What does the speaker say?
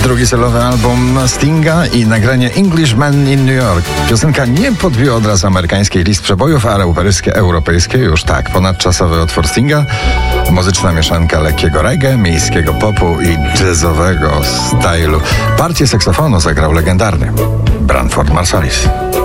Drugi solowy album Stinga i nagranie Englishman in New York. Piosenka nie podbiła od razu amerykańskiej list przebojów, ale europejskie już tak. Ponadczasowy utwór Stinga, muzyczna mieszanka lekkiego reggae, miejskiego popu i jazzowego stylu. Partię saksofonu zagrał legendarny Branford Marsalis.